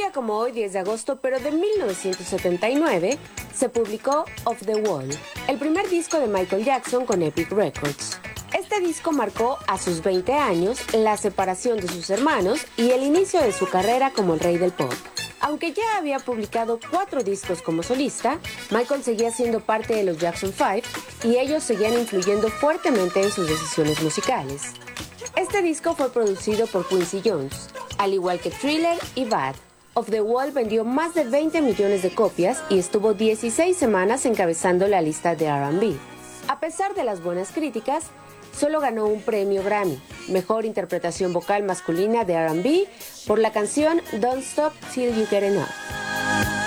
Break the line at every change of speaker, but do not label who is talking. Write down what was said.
día como hoy, 10 de agosto, pero de 1979, se publicó Off the Wall, el primer disco de Michael Jackson con Epic Records. Este disco marcó a sus 20 años la separación de sus hermanos y el inicio de su carrera como el rey del pop. Aunque ya había publicado 4 discos como solista, Michael seguía siendo parte de los Jackson 5 y ellos seguían influyendo fuertemente en sus decisiones musicales. Este disco fue producido por Quincy Jones, al igual que Thriller y Bad. Off the Wall vendió más de 20 millones de copias y estuvo 16 semanas encabezando la lista de R&B. A pesar de las buenas críticas, solo ganó un premio Grammy, Mejor Interpretación Vocal Masculina de R&B, por la canción Don't Stop Till You Get Enough.